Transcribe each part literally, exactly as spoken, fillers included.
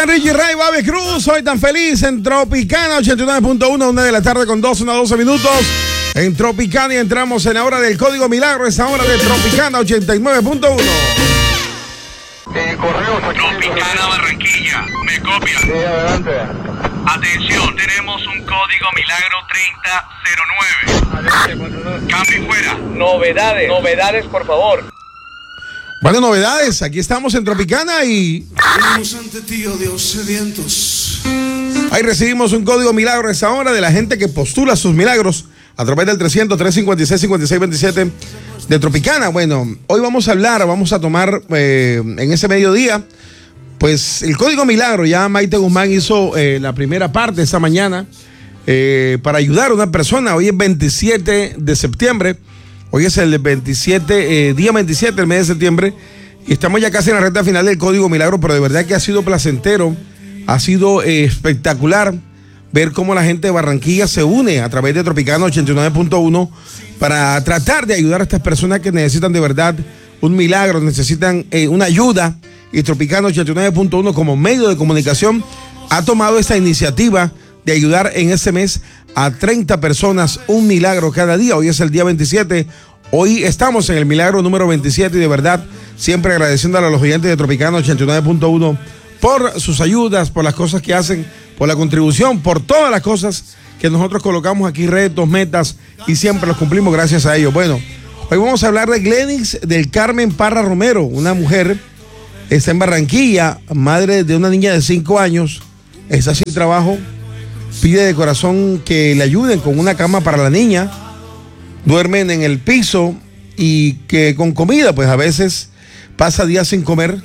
están Richie Ray, Baby Cruz? Soy tan feliz en Tropicana ochenta y nueve punto uno, una de la tarde con doce, una doce minutos. En Tropicana y entramos en la hora del Código Milagro, esa hora de Tropicana ochenta y nueve punto uno. Eh, correos aquí. Tropicana Barranquilla, ¿me copias? Sí, adelante. Atención, tenemos un código Milagro treinta cero nueve. Adelante, Cambio y fuera. novedades, novedades, por favor. Bueno, novedades, aquí estamos en Tropicana y Venimos ante ti, oh Dios, sedientos. ahí recibimos un Código Milagro a esa hora de la gente que postula sus milagros a través del trescientos, trescientos cincuenta y seis, cincuenta y seis veintisiete de Tropicana. Bueno, hoy vamos a hablar, vamos a tomar eh, en ese mediodía, pues el Código Milagro. Ya Maite Guzmán hizo eh, la primera parte esta mañana eh, para ayudar a una persona. Hoy es veintisiete de septiembre, hoy es el veintisiete, eh, día veintisiete del mes de septiembre, y estamos ya casi en la recta final del Código Milagro, pero de verdad que ha sido placentero, ha sido eh, espectacular ver cómo la gente de Barranquilla se une a través de Tropicana ochenta y nueve punto uno para tratar de ayudar a estas personas que necesitan de verdad un milagro, necesitan eh, una ayuda. Y Tropicana ochenta y nueve punto uno como medio de comunicación ha tomado esta iniciativa de ayudar en este mes a treinta personas, un milagro cada día. Hoy es el día veintisiete, hoy estamos en el milagro número veintisiete y de verdad siempre agradeciéndole a los oyentes de Tropicana ochenta y nueve punto uno por sus ayudas, por las cosas que hacen, por la contribución, por todas las cosas que nosotros colocamos aquí, retos, metas, y siempre los cumplimos gracias a ellos. Bueno, hoy vamos a hablar de Glenix del Carmen Parra Romero, una mujer, está en Barranquilla, madre de una niña de cinco años, está sin trabajo, pide de corazón que le ayuden con una cama para la niña, duermen en el piso y que con comida, pues a veces pasa días sin comer.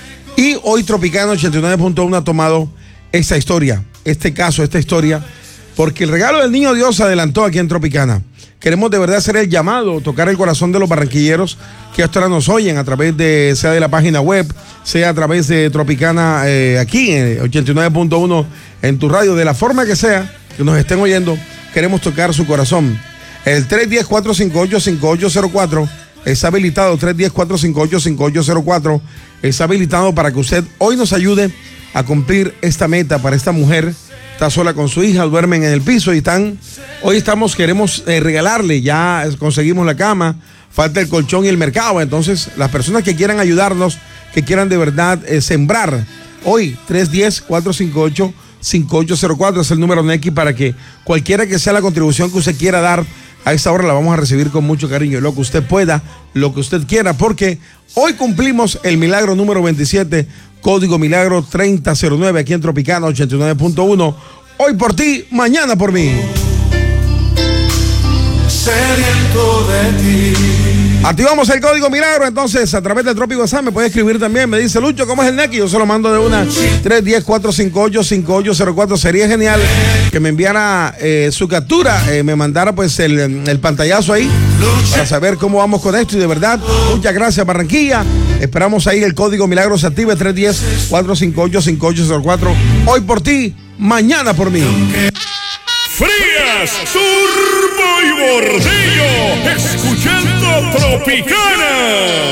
Y hoy Tropicana ochenta y nueve punto uno ha tomado esta historia, este caso, esta historia, porque el regalo del Niño Dios se adelantó aquí en Tropicana. Queremos de verdad hacer el llamado, tocar el corazón de los barranquilleros que hasta ahora nos oyen a través de, sea de la página web, sea a través de Tropicana eh, aquí en ochenta y nueve punto uno en tu radio, de la forma que sea que nos estén oyendo, queremos tocar su corazón. El tres uno cero, cuatro cinco ocho, cinco ocho cero cuatro está habilitado, tres uno cero, cuatro cinco ocho, cinco ocho cero cuatro está habilitado para que usted hoy nos ayude a cumplir esta meta para esta mujer. Está sola con su hija, duermen en el piso y están, hoy estamos, queremos eh, regalarle, ya conseguimos la cama, falta el colchón y el mercado. Entonces, las personas que quieran ayudarnos, que quieran de verdad eh, sembrar, hoy tres uno cero, cuatro cinco ocho, cinco ocho cero cuatro es el número N X para que cualquiera que sea la contribución que usted quiera dar, a esta hora la vamos a recibir con mucho cariño, lo que usted pueda, lo que usted quiera, porque hoy cumplimos el milagro número veintisiete, Código Milagro treinta cero nueve aquí en Tropicana ochenta y nueve punto uno. Hoy por ti, mañana por mí. Sediento de ti. Activamos el Código Milagro, entonces a través del Trópico WhatsApp me puede escribir también. Me dice, Lucho, ¿cómo es el N X? Yo se lo mando de una. tres uno cero, cuatro cinco ocho, cinco ocho cero cuatro. Sería genial que me enviara eh, su captura, eh, me mandara pues el, el pantallazo ahí para saber cómo vamos con esto. Y de verdad, muchas gracias, Barranquilla. Esperamos ahí el Código Milagro se active, tres uno cero, cuatro cinco ocho, cinco ocho cero cuatro. Hoy por ti, mañana por mí. Frías, Turbo y Bordillo, escuchando Tropicana.